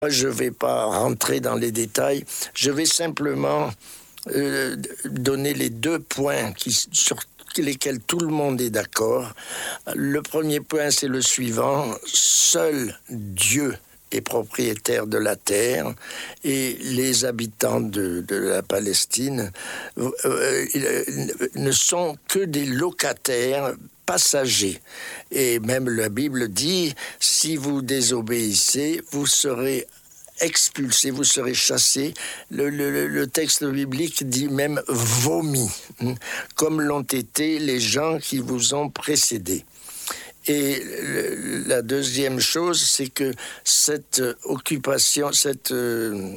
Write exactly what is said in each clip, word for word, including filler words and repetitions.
Je ne vais pas rentrer dans les détails, je vais simplement euh, donner les deux points qui, sur lesquels tout le monde est d'accord. Le premier point, c'est le suivant: seul Dieu est propriétaire de la terre et les habitants de, de la Palestine euh, euh, ne sont que des locataires passagers. Et même la Bible dit, si vous désobéissez, vous serez expulsés, vous serez chassés. Le, le, le texte biblique dit même vomi, comme l'ont été les gens qui vous ont précédés. Et le, la deuxième chose, c'est que cette occupation, cette euh,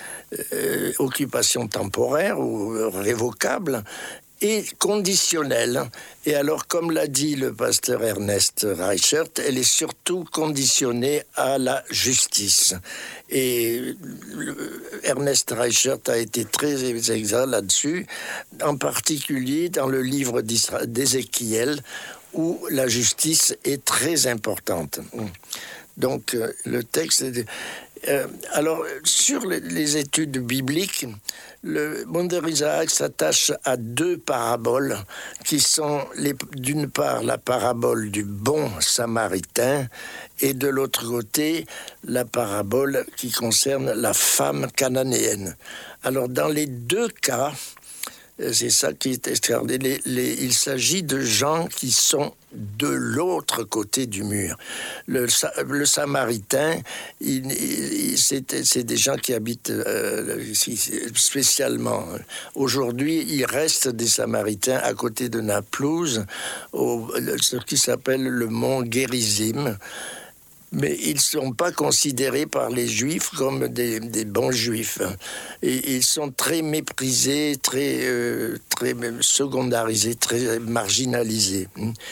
euh, occupation temporaire ou révocable est conditionnelle. Et alors, comme l'a dit le pasteur Ernest Reichert, elle est surtout conditionnée à la justice. Et Ernest Reichert a été très exact là-dessus, en particulier dans le livre d'Ézéchiel, où la justice est très importante. Donc, euh, le texte... Euh, alors, sur les, les études bibliques, le Monder Isaac s'attache à deux paraboles qui sont, les, d'une part, la parabole du bon samaritain et de l'autre côté, la parabole qui concerne la femme cananéenne. Alors, dans les deux cas, c'est ça qui est extraordinaire. Les, les, il s'agit de gens qui sont de l'autre côté du mur. Le, le Samaritain, il, il, c'est, c'est des gens qui habitent euh, spécialement. Aujourd'hui, il reste des Samaritains à côté de Naplouse, au, ce qui s'appelle le mont Gérizim. Mais ils ne sont pas considérés par les Juifs comme des, des bons Juifs. Et ils sont très méprisés, très, euh, très secondarisés, très marginalisés.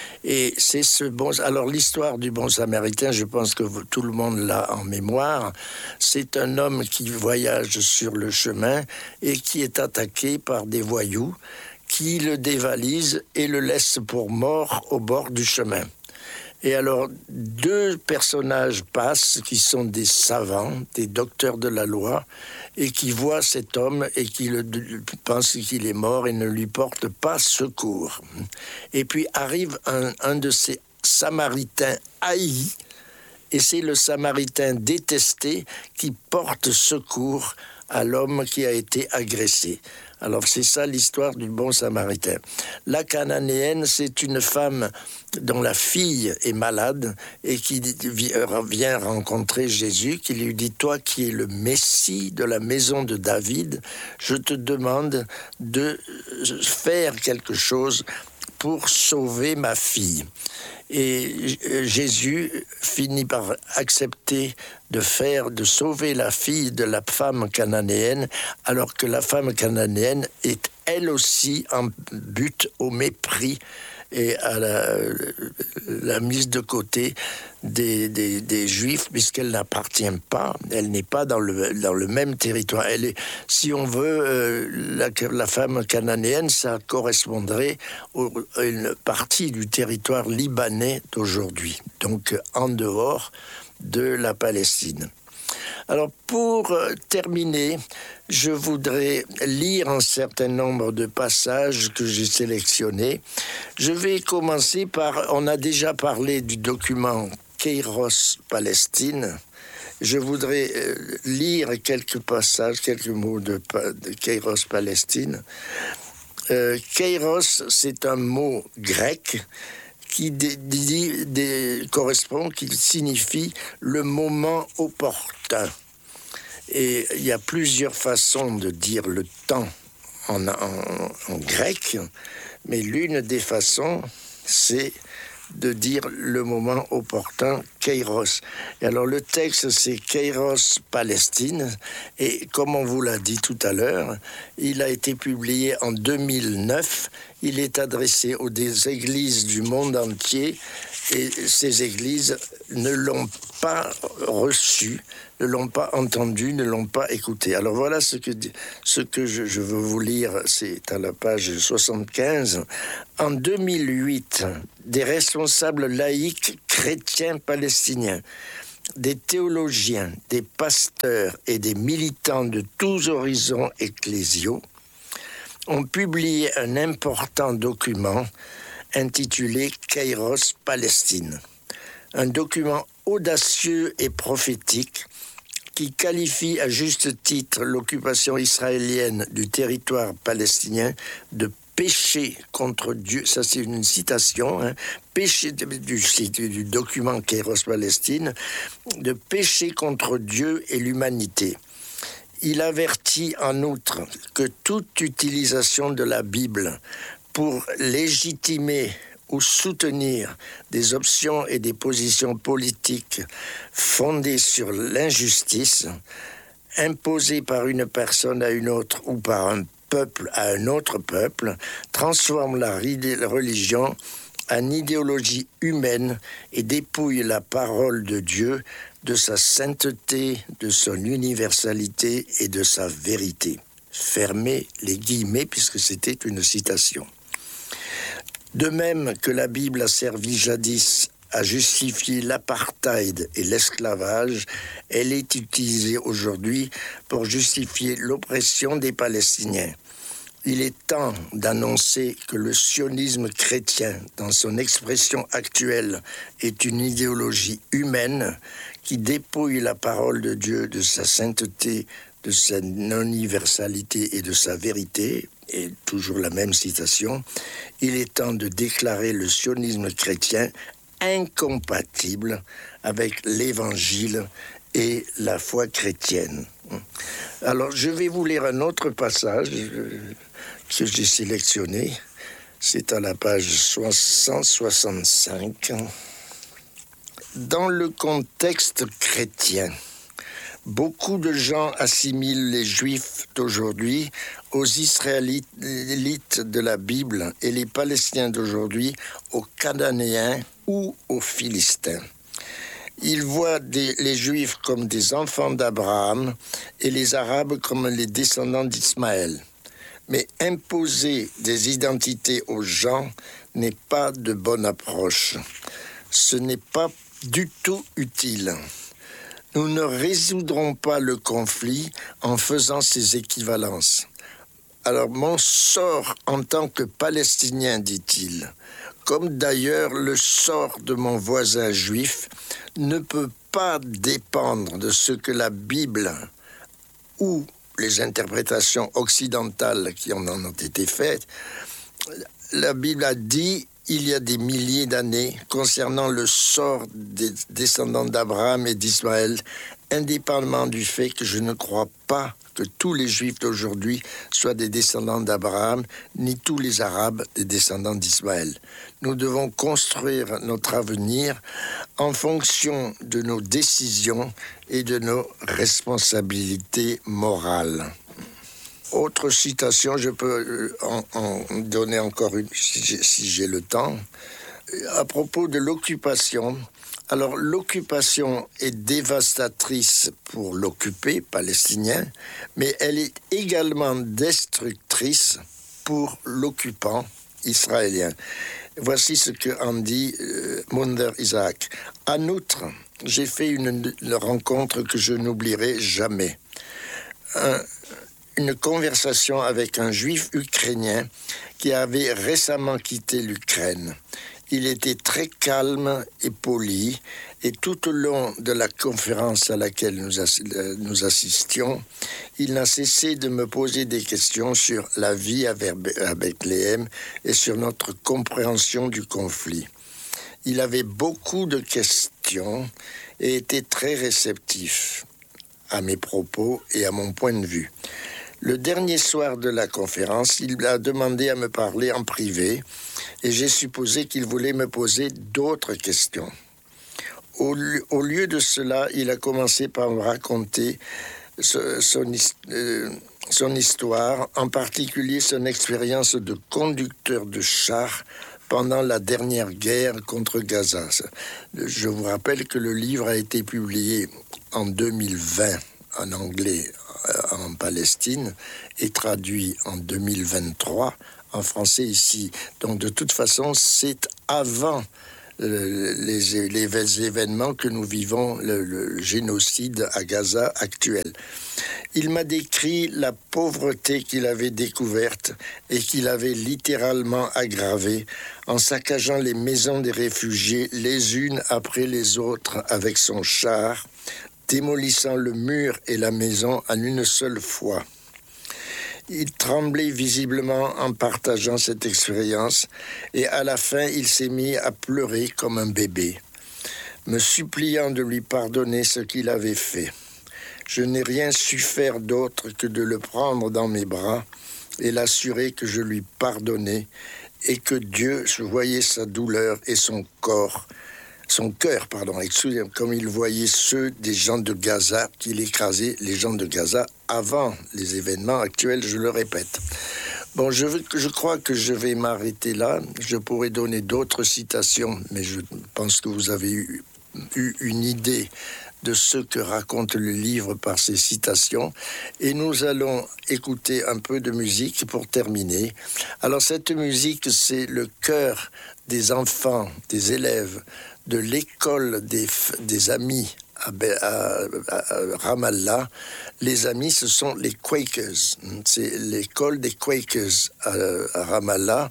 Et c'est ce bon... Alors, l'histoire du bon Samaritain, je pense que vous, tout le monde l'a en mémoire. C'est un homme qui voyage sur le chemin et qui est attaqué par des voyous qui le dévalisent et le laissent pour mort au bord du chemin. Et alors, deux personnages passent qui sont des savants, des docteurs de la loi, et qui voient cet homme et qui le, pensent qu'il est mort et ne lui portent pas secours. Et puis arrive un, un de ces Samaritains haïs, et c'est le Samaritain détesté qui porte secours à l'homme qui a été agressé. Alors c'est ça l'histoire du bon Samaritain. La Cananéenne, c'est une femme dont la fille est malade et qui vient rencontrer Jésus, qui lui dit: toi qui es le Messie de la maison de David, je te demande de faire quelque chose pour sauver ma fille. Et Jésus finit par accepter de faire, de sauver la fille de la femme cananéenne, alors que la femme cananéenne est elle aussi en but au mépris et à la, la mise de côté des, des, des Juifs, puisqu'elle n'appartient pas, elle n'est pas dans le, dans le même territoire. Elle est, si on veut, euh, la, la femme cananéenne, ça correspondrait au, à une partie du territoire libanais d'aujourd'hui, donc en dehors de la Palestine. Alors, pour euh, terminer, je voudrais lire un certain nombre de passages que j'ai sélectionnés. Je vais commencer par, on a déjà parlé du document Kairos Palestine. Je voudrais euh, lire quelques passages, quelques mots de, de Kairos Palestine. Euh, Kairos, c'est un mot grec qui dit, dit, dit, correspond, qui signifie le moment opportun. Et il y a plusieurs façons de dire le temps en, en, en grec, mais l'une des façons, c'est de dire le moment opportun, Kairos. Et alors le texte, c'est Kairos Palestine, et comme on vous l'a dit tout à l'heure, il a été publié en deux mille neuf. Il est adressé aux des églises du monde entier, et ces églises ne l'ont pas reçu, ne l'ont pas entendu, ne l'ont pas écouté. Alors voilà ce que, ce que je, je veux vous lire, c'est à la page soixante-quinze. En deux mille huit, des responsables laïcs chrétiens palestiniens des théologiens, des pasteurs et des militants de tous horizons ecclésiaux ont publié un important document intitulé Kairos Palestine, un document audacieux et prophétique qui qualifie à juste titre l'occupation israélienne du territoire palestinien de péché contre Dieu. Ça, c'est une citation, hein, péché du, du, du document Kairos Palestine, de péché contre Dieu et l'humanité. Il avertit en outre que toute utilisation de la Bible pour légitimer ou soutenir des options et des positions politiques fondées sur l'injustice, imposées par une personne à une autre ou par un peuple à un autre peuple, transforme la religion en idéologie humaine et dépouille la parole de Dieu de sa sainteté, de son universalité et de sa vérité. Fermez les guillemets puisque c'était une citation. De même que la Bible a servi jadis à justifier l'apartheid et l'esclavage, elle est utilisée aujourd'hui pour justifier l'oppression des Palestiniens. Il est temps d'annoncer que le sionisme chrétien, dans son expression actuelle, est une idéologie humaine qui dépouille la parole de Dieu de sa sainteté, de sa non-universalité et de sa vérité, et toujours la même citation, il est temps de déclarer le sionisme chrétien incompatible avec l'évangile et la foi chrétienne. Alors, je vais vous lire un autre passage que j'ai sélectionné. C'est à la page cent soixante-cinq. Dans le contexte chrétien, beaucoup de gens assimilent les Juifs d'aujourd'hui aux Israélites de la Bible et les Palestiniens d'aujourd'hui aux Cananéens ou aux Philistins. Ils voient des, les Juifs comme des enfants d'Abraham et les Arabes comme les descendants d'Ismaël. Mais imposer des identités aux gens n'est pas de bonne approche. Ce n'est pas du tout utile. Nous ne résoudrons pas le conflit en faisant ces équivalences. Alors, mon sort en tant que Palestinien, dit-il, comme d'ailleurs le sort de mon voisin juif, ne peut pas dépendre de ce que la Bible ou les interprétations occidentales qui en ont été faites. La Bible a dit il y a des milliers d'années concernant le sort des descendants d'Abraham et d'Ismaël, indépendamment du fait que je ne crois pas que tous les Juifs d'aujourd'hui soient des descendants d'Abraham, ni tous les Arabes des descendants d'Ismaël. Nous devons construire notre avenir en fonction de nos décisions et de nos responsabilités morales. Autre citation, je peux en, en donner encore une si j'ai, si j'ai le temps. À propos de l'occupation, alors l'occupation est dévastatrice pour l'occupé palestinien, mais elle est également destructrice pour l'occupant israélien. Voici ce que en dit euh, Munder Isaac. En outre, j'ai fait une, une rencontre que je n'oublierai jamais. Un, une conversation avec un juif ukrainien qui avait récemment quitté l'Ukraine. Il était très calme et poli, et tout au long de la conférence à laquelle nous, ass- nous assistions, il n'a cessé de me poser des questions sur la vie à Bethléem et sur notre compréhension du conflit. Il avait beaucoup de questions et était très réceptif à mes propos et à mon point de vue. Le dernier soir de la conférence, il a demandé à me parler en privé et j'ai supposé qu'il voulait me poser d'autres questions. Au, au lieu de cela, il a commencé par me raconter ce, son, euh, son histoire, en particulier son expérience de conducteur de char pendant la dernière guerre contre Gaza. Je vous rappelle que le livre a été publié en deux mille vingt en anglais en Palestine et traduit en deux mille vingt-trois en français ici. Donc de toute façon, c'est avant euh, les, les événements que nous vivons, le, le génocide à Gaza actuel. Il m'a décrit la pauvreté qu'il avait découverte et qu'il avait littéralement aggravée en saccageant les maisons des réfugiés les unes après les autres avec son char, démolissant le mur et la maison en une seule fois. Il tremblait visiblement en partageant cette expérience et à la fin, il s'est mis à pleurer comme un bébé, me suppliant de lui pardonner ce qu'il avait fait. Je n'ai rien su faire d'autre que de le prendre dans mes bras et l'assurer que je lui pardonnais et que Dieu voyait sa douleur et son corps, son cœur, pardon, comme il voyait ceux des gens de Gaza, qu'il écrasait les gens de Gaza avant les événements actuels, je le répète. Bon, je, je crois que je vais m'arrêter là. Je pourrais donner d'autres citations, mais je pense que vous avez eu, eu une idée de ce que raconte le livre par ces citations. Et nous allons écouter un peu de musique pour terminer. Alors cette musique, c'est le chœur des enfants, des élèves de l'école des, des amis à, à, à Ramallah. Les amis, ce sont les Quakers. C'est l'école des Quakers à, à Ramallah.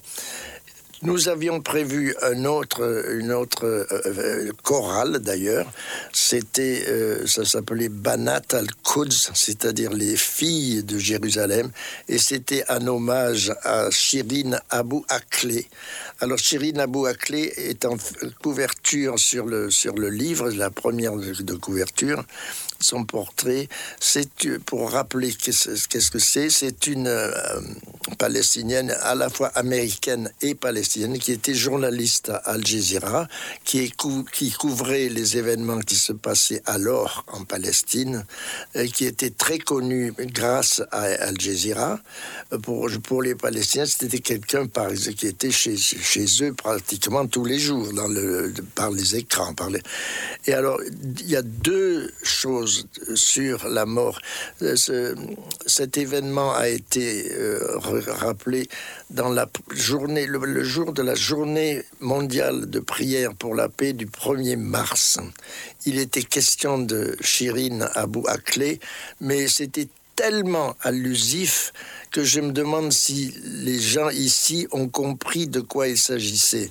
Nous avions prévu un autre, une autre euh, chorale d'ailleurs. C'était, euh, ça s'appelait Banat al-Quds, c'est-à-dire les filles de Jérusalem, et c'était un hommage à Shirin Abu Akleh. Alors Shirin Abu Akleh est en couverture sur le sur le livre, la première de, de couverture. Son portrait, c'est pour rappeler qu'est-ce, qu'est-ce que c'est. C'est une euh, Palestinienne à la fois américaine et palestinienne qui était journaliste à Al Jazeera, qui, est cou- qui couvrait les événements qui se passaient alors en Palestine, et qui était très connue grâce à Al Jazeera. Pour, pour les Palestiniens, c'était quelqu'un par exemple, qui était chez, chez eux pratiquement tous les jours dans le, par les écrans. Par les... Et alors, il y a deux choses sur la mort. Ce, cet événement a été euh, rappelé dans la journée, le, le jour de la journée mondiale de prière pour la paix du premier mars. Il était question de Shirin Abu Akleh, mais c'était tellement allusif que je me demande si les gens ici ont compris de quoi il s'agissait.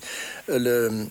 Le,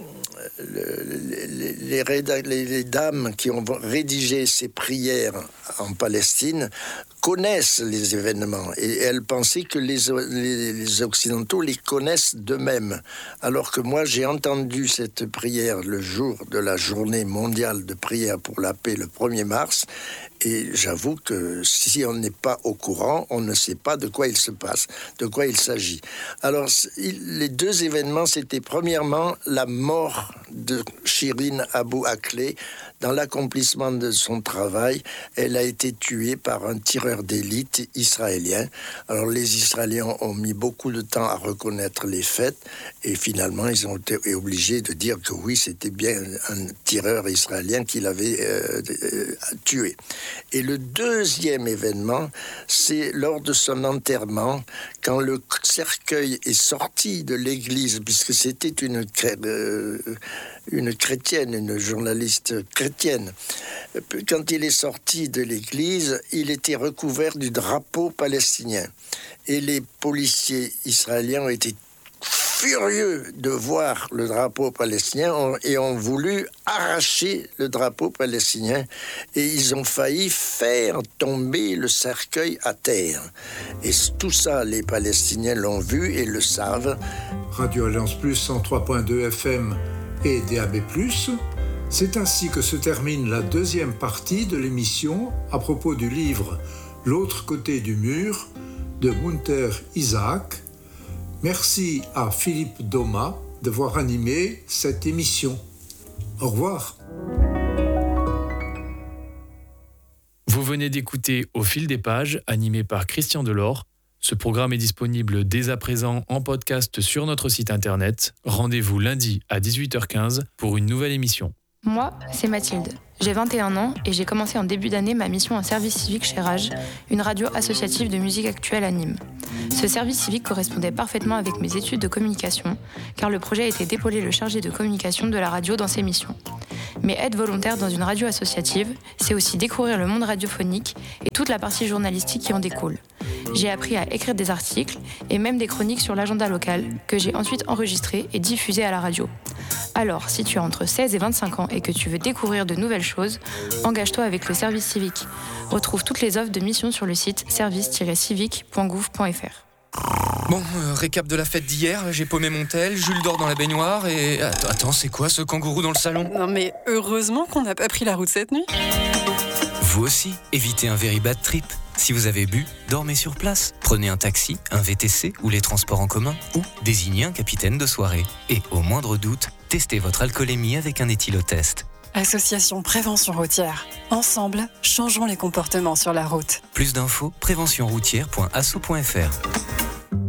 le, les, les, les, les dames qui ont rédigé ces prières en Palestine connaissent les événements et elles pensaient que les, les, les Occidentaux les connaissent d'eux-mêmes. Alors que moi, j'ai entendu cette prière le jour de la journée mondiale de prière pour la paix, le premier mars, et j'avoue que si on n'est pas au courant, on ne sait pas de quoi il se passe, de quoi il s'agit. Alors, les deux événements, c'était premièrement la mort de Shirin Abu Akleh. Dans l'accomplissement de son travail, elle a été tuée par un tireur d'élite israélien. Alors les Israéliens ont mis beaucoup de temps à reconnaître les faits et finalement ils ont été obligés de dire que oui, c'était bien un tireur israélien qui l'avait euh, euh, tué. Et le deuxième événement, c'est lors de son enterrement, quand le cercueil est sorti de l'église, puisque c'était une, euh, une chrétienne, une journaliste chrétienne. Quand il est sorti de l'église, il était recouvert du drapeau palestinien. Et les policiers israéliens ont été furieux de voir le drapeau palestinien et ont voulu arracher le drapeau palestinien et ils ont failli faire tomber le cercueil à terre. Et tout ça, les Palestiniens l'ont vu et le savent. Radio Alliance Plus cent trois point deux F M et D A B plus. C'est ainsi que se termine la deuxième partie de l'émission à propos du livre « L'autre côté du mur » de Munther Isaac. Merci à Philippe Doma d'avoir animé cette émission. Au revoir. Vous venez d'écouter Au fil des pages, animé par Christian Delors. Ce programme est disponible dès à présent en podcast sur notre site internet. Rendez-vous lundi à dix-huit heures quinze pour une nouvelle émission. Moi, c'est Mathilde. J'ai vingt et un ans et j'ai commencé en début d'année ma mission en service civique chez Rage, une radio associative de musique actuelle à Nîmes. Ce service civique correspondait parfaitement avec mes études de communication, car le projet était d'épauler le chargé de communication de la radio dans ses missions. Mais être volontaire dans une radio associative, c'est aussi découvrir le monde radiophonique et toute la partie journalistique qui en découle. J'ai appris à écrire des articles et même des chroniques sur l'agenda local que j'ai ensuite enregistrées et diffusées à la radio. Alors, si tu as entre seize et vingt-cinq ans et que tu veux découvrir de nouvelles choses, engage-toi avec le service civique. Retrouve toutes les offres de mission sur le site service tiret civique point gouv point f r. Bon, euh, récap de la fête d'hier, j'ai paumé mon tel, Jules dort dans la baignoire et... Attends, attends, c'est quoi ce kangourou dans le salon ? Non mais heureusement qu'on n'a pas pris la route cette nuit. Vous aussi, évitez un very bad trip. Si vous avez bu, dormez sur place. Prenez un taxi, un V T C ou les transports en commun ou désignez un capitaine de soirée. Et au moindre doute, testez votre alcoolémie avec un éthylotest. Association Prévention Routière. Ensemble, changeons les comportements sur la route. Plus d'infos, prévention routière point asso point f r.